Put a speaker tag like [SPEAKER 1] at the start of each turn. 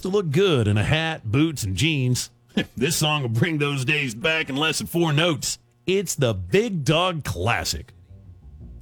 [SPEAKER 1] to look good in a hat, boots, and jeans. This song will bring those days back in less than 4 notes. It's the Big Dog Classic.